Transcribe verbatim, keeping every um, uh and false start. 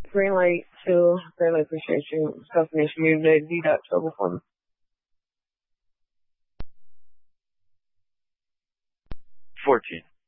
Green light two. Greatly appreciate you. Self-nation muted. D dot trouble for me. fourteen.